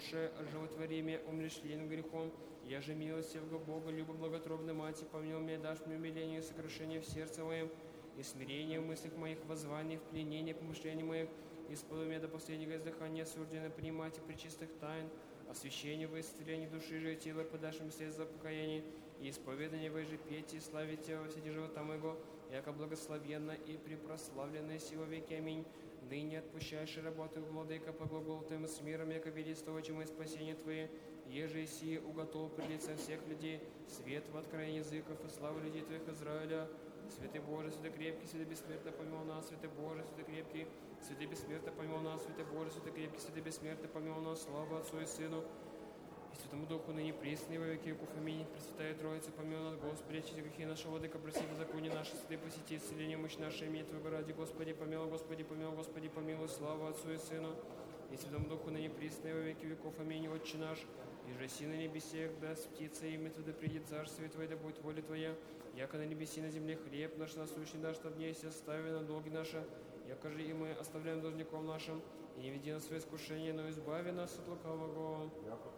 душе оживотворимее, умерщвлен грехом. Я же милостивого Бога, любо благотробной Мати, помнил меня, дашь мне умиление и сокрушение в сердце моем, и смирение в мыслях моих, воззвание в пленение помышлений моих, исполни меня до последнего издыхания, осужденно принимать и пречистых тайн, освящение во исцеление души же и тела, подашь им след за покаяние, и исповедание во же петь и славить Тебя во все дни живота моего, яко благословенно и препрославленное сего веки. Аминь. Ныне отпущаешь работу, владыка, по глаголу Твоему с миром, яко величество очи спасение Твое, еже и сие уготовил пред лицем всех людей, свет в откровении языков и славу людей Твоих Израиля. Святый Боже, святый крепкий, святый бессмертный, помилуй нас, святый Боже, святый крепкий, святый бессмертный, помилуй нас, святый Боже, святый крепкий, святый бессмертный, помилуй нас, слава Отцу и Сыну, и Святому Духу, ныне присно и во веки веков. Аминь. Пресвятая Троица, помилуй нас, Господи, очисти грехи наши, владыка, прости беззаконие наши, святые посети, исцеление мощь нашей, имени Твоего ради, Господи, помилуй, Господи, помилуй, Господи, помилуй, слава Отцу и Сыну, и Святому Духу, ныне присно и во веки веков. Аминь. Отче наш, и же си на небесе, да птица имя Твое, да придет царствие Твое, да будет воля Твоя, яко на небеси на земле хлеб наш насущный дашь, что дней все остави на долги наши, яко же и мы оставляем должником нашим, и не веди нас в свое искушение, но избави нас от лукавого.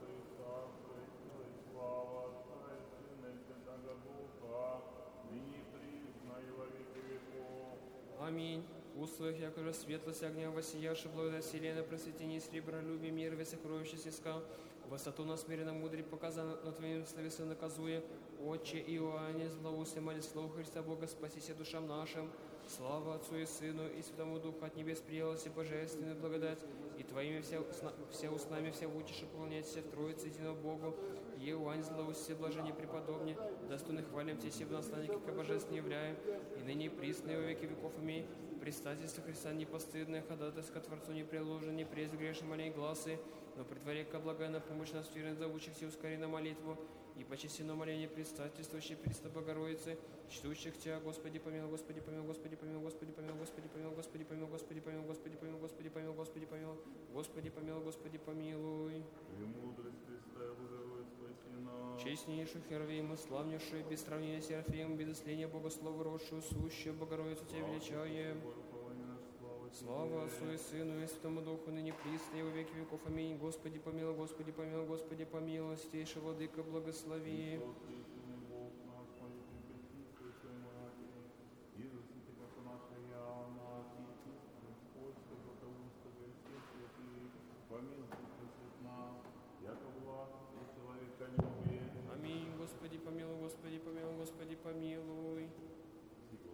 Аминь. Уст Твоих, якоже светлость огня воссияши, благодать вселенной, просветление, сребролюбие, мир, весь сокровища снеска, высоту нас смиренно мудрый показан, на Твоим словесы наказуя, Отче Иоанне, злоусный, моли слово Христа Бога, спасися душам нашим, слава Отцу и Сыну, и Святому Духу от небес приелась и божественная благодать, и Твоими все устами все учишь и поклоняйся в Троице единого Богу, Иоанне, злоусный, блажение преподобне, достойных хвалим Тебе себе в насланнике, как божественно являем, и ныне и присно и во веки веков. Аминь. Предстательство Христа непостыдное, ходатайство Творцу не приложено, не прест грешен молей гласы, но при дворе ко благая на помощь нас верен зовучих все ускори на молитву, и почестено моление предстательствующее Христа Богородицы, чтущих Тебя, Господи помилуй, Господи помилуй, Господи помилуй, Господи помилуй, Господи помилуй, Господи помилуй, Господи помилуй, Господи помилуй, Господи помилуй, Господи помилуй, Господи помилуй, Господи помилуй. И мудрость Христа Богородица спаси нас. Честнейшую Херувиму, славнейшую, без сравнения Серафимом, без исления Богослову, родшую, сущую Богородицу Тебя величаем. Слава Отцу и Сыну и Святому Духу, ныне присно и во веки веков. Аминь. Господи помилуй, Господи помилуй, Господи помилуй, святейший Владыка, благослови.